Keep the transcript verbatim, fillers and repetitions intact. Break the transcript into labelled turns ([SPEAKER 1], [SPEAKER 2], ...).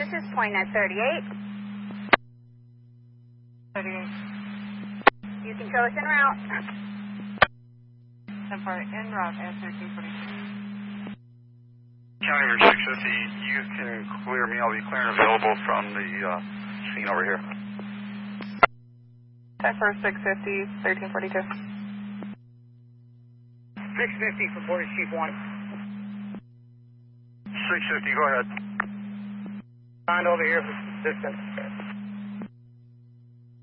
[SPEAKER 1] Texas, twenty-nine thirty-eight.
[SPEAKER 2] thirty-eight.
[SPEAKER 1] You can show us en route.
[SPEAKER 2] ten four en route at thirteen forty-two.
[SPEAKER 3] County Route six fifty, you can clear me. I'll be clear and available from the uh, scene over here.
[SPEAKER 2] ten four six fifty, thirteen forty-two.
[SPEAKER 4] six fifty for Police Chief one.
[SPEAKER 3] six fifty, go ahead.
[SPEAKER 4] Find over here for distance.